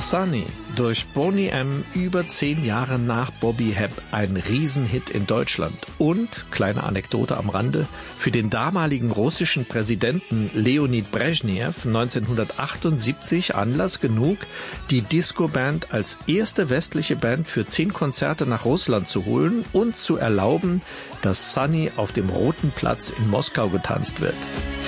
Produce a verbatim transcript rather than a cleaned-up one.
Sunny, durch Boney M. über zehn Jahre nach Bobby Hebb ein Riesenhit in Deutschland. Und, kleine Anekdote am Rande, für den damaligen russischen Präsidenten Leonid Brezhnev neunzehnhundertachtundsiebzig Anlass genug, die Disco-Band als erste westliche Band für zehn Konzerte nach Russland zu holen und zu erlauben, dass Sunny auf dem Roten Platz in Moskau getanzt wird.